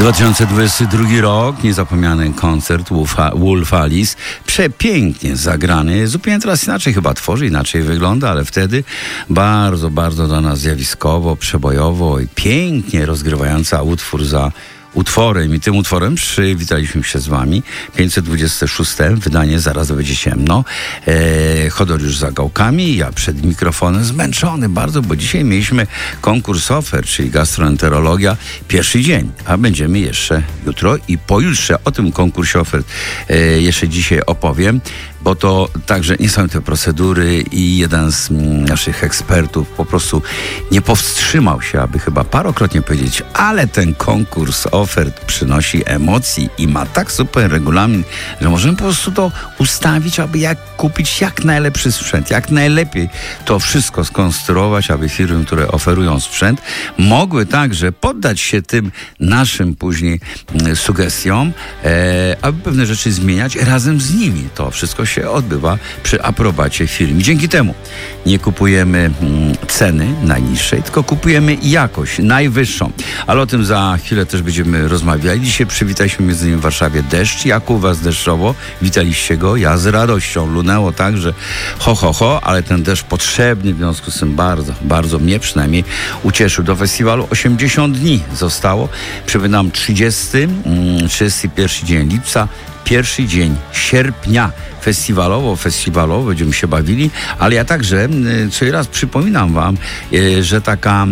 2022 rok, niezapomniany koncert Wolf Alice, przepięknie zagrany, zupełnie teraz inaczej chyba tworzy, inaczej wygląda, ale wtedy bardzo, bardzo dla nas zjawiskowo, przebojowo i pięknie rozgrywająca utwór za utworem i tym utworem przywitaliśmy się z wami. 526. wydanie, zaraz będzie ciemno. Chodor już za gałkami, ja przed mikrofonem zmęczony bardzo, bo dzisiaj mieliśmy konkurs ofert, czyli gastroenterologia, pierwszy dzień, a będziemy jeszcze jutro i pojutrze o tym konkursie ofert jeszcze dzisiaj opowiem, bo to także niesamowite procedury i jeden z naszych ekspertów po prostu nie powstrzymał się, aby chyba parokrotnie powiedzieć, ale ten konkurs ofert przynosi emocji i ma tak super regulamin, że możemy po prostu to ustawić, aby kupić jak najlepszy sprzęt, jak najlepiej to wszystko skonstruować, aby firmy, które oferują sprzęt, mogły także poddać się tym naszym później sugestiom, aby pewne rzeczy zmieniać razem z nimi. To wszystko się odbywa przy aprobacie firm. Dzięki temu nie kupujemy ceny najniższej, tylko kupujemy jakość najwyższą. Ale o tym za chwilę też będziemy rozmawiali. Dzisiaj przywitaliśmy między innymi w Warszawie deszcz. Jak u was deszczowo? Witaliście go? Ja z radością. Lunęło tak, że ale ten deszcz potrzebny, w związku z tym bardzo, bardzo mnie ucieszył. Do festiwalu 80 dni zostało. Przypominam 31 dzień lipca, pierwszy dzień sierpnia. Festiwalowo będziemy się bawili, ale ja także co raz przypominam wam, że taka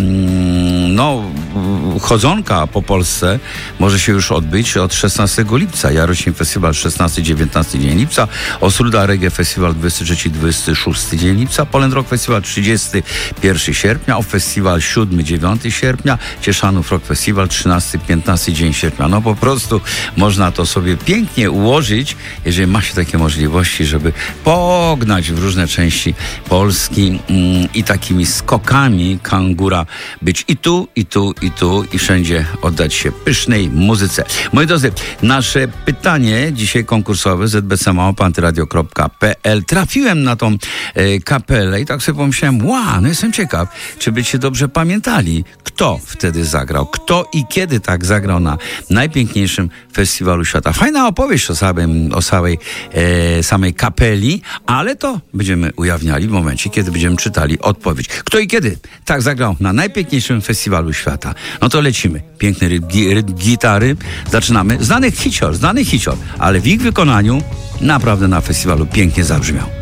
chodzonka po Polsce może się już odbyć od 16 lipca. Jaroślim Festiwal 16-19 dzień lipca, Osruda Reggae Festiwal 23-26 dzień lipca, Poland Rock Festiwal 31 sierpnia, Off Festiwal 7-9 sierpnia, Cieszanów Rock Festiwal 13-15 dzień sierpnia. No po prostu można to sobie pięknie ułożyć, jeżeli ma się takie możliwości, żeby pognać w różne części Polski i takimi skokami kangura być i tu, i wszędzie oddać się pysznej muzyce. Moi drodzy, nasze pytanie dzisiaj konkursowe zbcmałpa.antyradio.pl. Trafiłem na tą kapelę i tak sobie pomyślałem, jestem ciekaw, czy byście dobrze pamiętali, kto wtedy zagrał, kto i kiedy tak zagrał na najpiękniejszym festiwalu świata. Fajna opowieść o samej kapeli, ale to będziemy ujawniali w momencie, kiedy będziemy czytali odpowiedź. Kto i kiedy tak zagrał na najpiękniejszym festiwalu świata. No to lecimy. Piękny rytm gitary. Zaczynamy. Znany hicior, ale w ich wykonaniu naprawdę na festiwalu pięknie zabrzmiał.